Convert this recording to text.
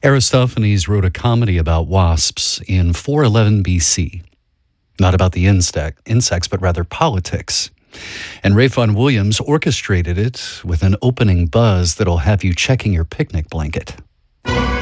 Aristophanes wrote a comedy about wasps in 411 BC. Not about the insects, but rather politics. And Ray Vaughan Williams orchestrated it with an opening buzz that'll have you checking your picnic blanket.